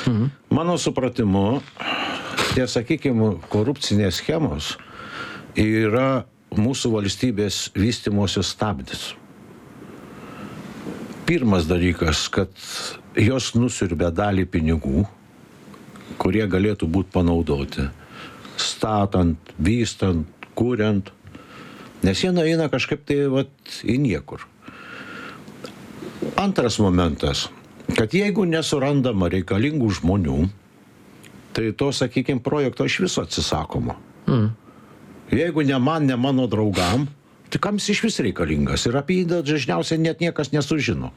Mano supratimu, tie, sakykime, korupcinės schemos yra mūsų valstybės vystymosi stabdis. Pirmas dalykas, kad jos nusiurbia dalį pinigų, kurie galėtų būti panaudoti, statant, vystant, kuriant, nes jie eina kažkaip tai į niekur. Antras momentas, kad jeigu nesurandama reikalingų žmonių, tai to, sakykime, projekto iš viso atsisakoma. Jeigu ne man, ne mano draugam, tai kam jis iš vis reikalingas? Ir apie jį dažniausiai net niekas nesužino.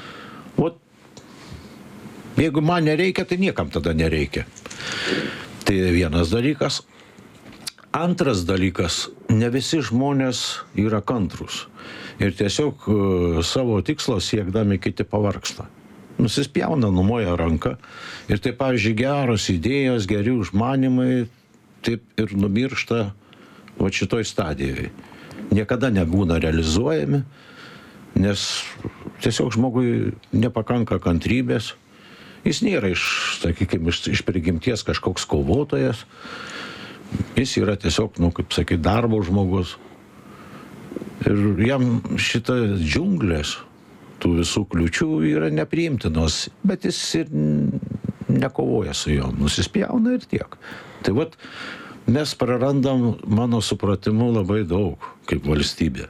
Jeigu man nereikia, tai niekam tada nereikia. Tai vienas dalykas. Antras dalykas, ne visi žmonės yra kantrus. Ir tiesiog savo tikslo siekdami kiti pavargsta. Nusispjauna, numoja ranką. Ir tai, pavyzdžiui, geros idėjos, geri užmanimai, taip ir numiršta šitoj stadijoje. Niekada nebūna realizuojami, nes tiesiog žmogui nepakanka kantrybės. Jis nėra iš prigimties kažkoks kovotojas. Jis yra tiesiog, kaip sakyti, darbo žmogus. Ir jam šita džiunglės, tų visų kliučių yra nepriimtinos, bet jis ir nekovoja su jom, nusispjauna ir tiek. Tai mes prarandam, mano supratimu, labai daug kaip valstybė.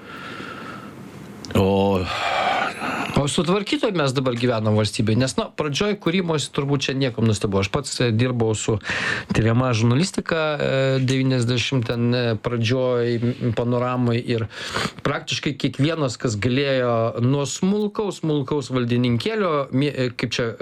O sutvarkytoj mes dabar gyvenam valstybėje, nes, pradžioj kūrimosi turbūt čia niekam nustebo. Aš pats dirbau su tyriama žurnalistika 90 ten pradžioj, panoramai ir praktiškai kiekvienas, kas galėjo nuo smulkaus valdininkėlio, kaip čia,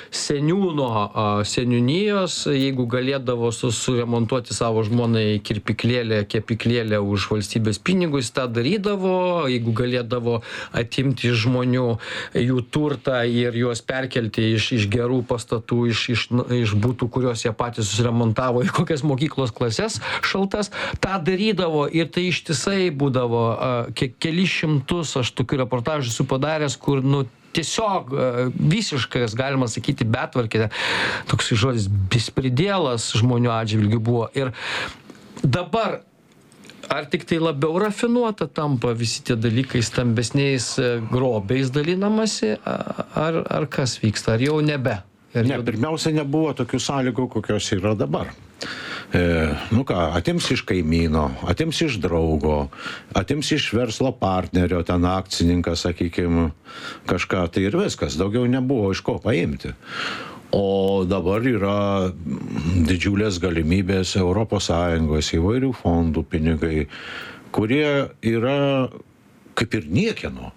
seniūnijos, jeigu galėdavo suremontuoti savo žmonai kirpiklėlę, kepiklėlę už valstybės pinigus, tą darydavo, jeigu galėdavo atimti iš žmonių jų turtą ir juos perkelti iš gerų pastatų, iš būtų, kuriuos jie patys susiremontavo į kokias mokyklos klases šaltas, tą darydavo ir tai ištisai būdavo keli šimtus, aš tokių reportažų esu padaręs, kur, tiesiog visiškas, galima sakyti, betvarkė, toks žodis bespridėlas žmonių atžvilgių buvo. Ir dabar ar tik tai labiau rafinuota tampa visi tie dalykai stambesniais grobiais dalinamasi, ar kas vyksta, ar jau nebe? Ne, pirmiausia, nebuvo tokių sąlygų, kokios yra dabar. Atims iš kaimyno, atims iš draugo, atims iš verslo partnerio, ten akcininkas, sakykime, kažką, tai ir viskas, daugiau nebuvo iš ko paimti. O dabar yra didžiulės galimybės ES įvairių fondų pinigai, kurie yra kaip ir niekieno.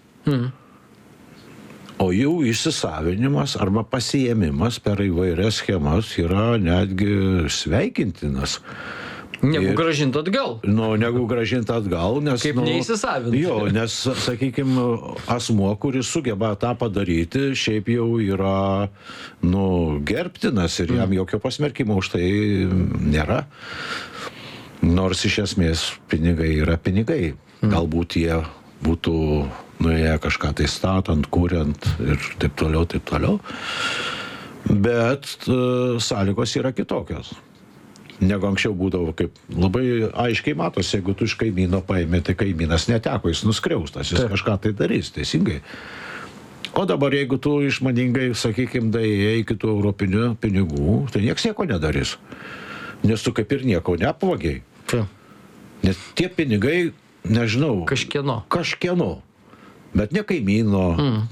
O jų įsisavinimas arba pasiėmimas per įvairias schemas yra netgi sveikintinas. Negu grąžinti atgal. Negu grąžinti atgal, nes... Kaip neįsisavinti. Jo, nes, sakykime, asmuo, kuris sugeba tą padaryti, šiaip jau yra, gerbtinas ir jam jokio pasmerkimo už tai nėra. Nors iš esmės pinigai yra pinigai. Galbūt jie būtų nuėję kažką tai statant, kuriant ir taip toliau. Bet sąlygos yra kitokios. Negu anksčiau būdavo, kaip labai aiškiai matosi, jeigu tu iš kaimyno paėmė, tai kaimynas neteko, jis nuskriaustas, jis kažką tai darys, teisingai. O dabar, jeigu tu išmaningai, sakykime, daėjai iki tų europinių pinigų, tai nieks nieko nedarys. Nes tu kaip ir nieko neapvagiai. Nes tie pinigai, nežinau... Kažkieno. Bet ne kaimyno.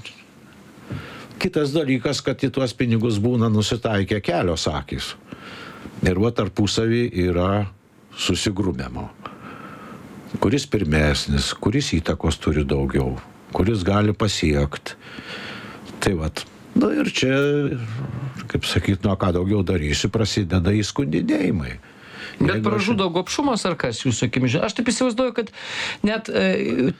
Kitas dalykas, kad į tuos pinigus būna nusitaikę kelios akys. Ir tarpusavį yra susigrūmimo. Kuris pirmesnis, kuris įtakos turi daugiau, kuris gali pasiekti. Tai ir čia, kaip sakyti, ką daugiau darysi, prasideda įskundinėjimai. Bet pražudo gobšumas ar kas jūsų akimis? Aš taip įsivaizduoju, kad net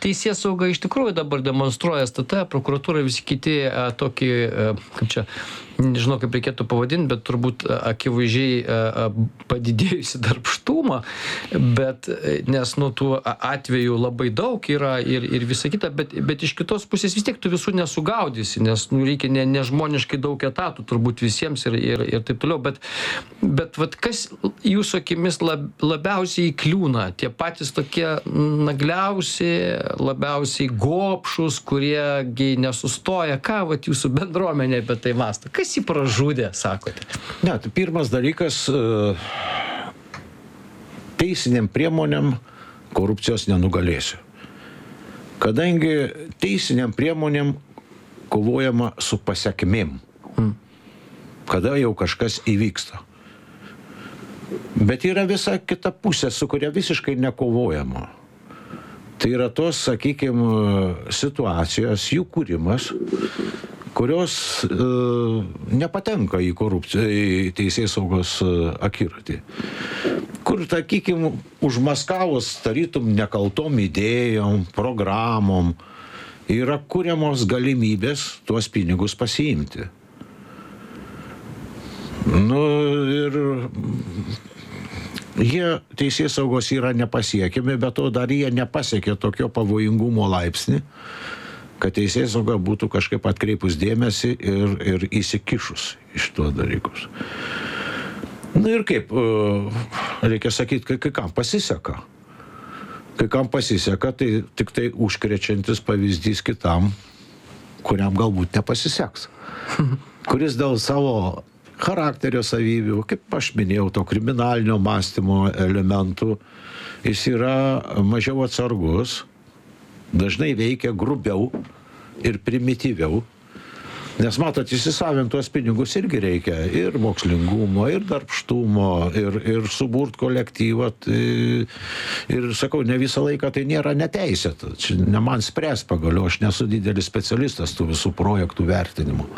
teisėsauga iš tikrųjų dabar demonstruoja STT, prokuratūra, visi kiti tokį, kaip čia, nežinau kaip reikėtų pavadinti, bet turbūt akivaizdžiai padidėjusi darbštumą, bet nes tų atvejų labai daug yra ir visa kita, bet iš kitos pusės vis tiek tu visų nesugaudysi, nes reikia nežmoniškai daug etatų turbūt visiems ir taip toliau, bet vat kas jūsų akimis labiausiai įkliūna, tie patys tokie nagliausi, labiausiai gobšus, kuriegi nesustoja, ką vat jūsų bendruomenė apie tai mąsto? Kas jį pražudė, sakote? Ne, tai pirmas dalykas, teisiniam priemonėm korupcijos nenugalėsiu. Kadangi teisiniam priemonėm kovojama su pasekmėm, kada jau kažkas įvyksta. Bet yra visa kita pusė, su kuria visiškai nekovojama. Tai yra tos, sakykime, situacijos, jų kūrimas, kurios nepatenka į korupciją, į teisėsaugos akiratį. Kur, sakykime, užmaskavus tarytum nekaltom idėjom, programom, yra kuriamos galimybės tuos pinigus pasiimti. Ir jie teisėsaugos yra nepasiekiami, bet to dar jie nepasiekė tokio pavojingumo laipsnį, kad teisėsauga būtų kažkaip atkreipus dėmesį ir įsikišus iš tuos dalykus. Ir kaip, reikia sakyti, kai kam pasiseka. Kai kam pasiseka, tai tik tai užkrečiantis pavyzdys kitam, kuriam galbūt nepasiseks. Kuris dėl savo charakterio savybių, kaip aš minėjau, to kriminalinio mąstymo elementų, jis yra mažiau atsargus, dažnai veikia grubiau ir primityviau. Nes matot, įsisavint tuos pinigus irgi reikia ir mokslingumo, ir darbštumo, ir suburt kolektyvą. Ir sakau, ne visą laiką tai nėra neteisėta. Čia ne man spręs pagaliau, aš nesu didelis specialistas tų visų projektų vertinimo.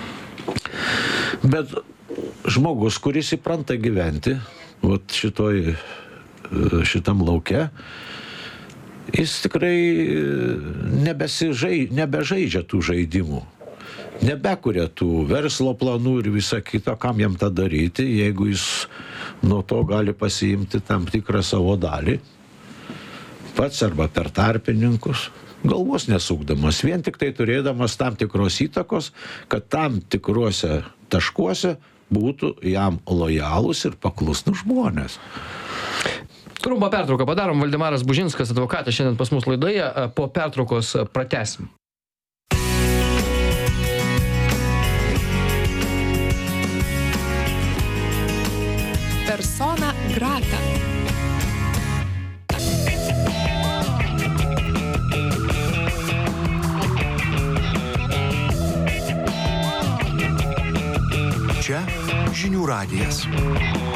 Bet žmogus, kuris įpranta gyventi vat šitam lauke, jis tikrai nebežaidžia tų žaidimų. Nebekuria tų verslo planų ir visa kita, kam jam tą daryti, jeigu jis nuo to gali pasiimti tam tikrą savo dalį, pats arba per tarpininkus, galvos nesukdamas, vien tik tai turėdamas tam tikros įtakos, kad tam tikruose taškuose būtų jam lojalūs ir paklusnūs žmonės. Trumpą pertrauką padarom. Valdemaras Bužinskas, advokatas, šiandien pas mus laidoje. Po pertraukos pratęsim. Persona grata. Čia Žinių radijas.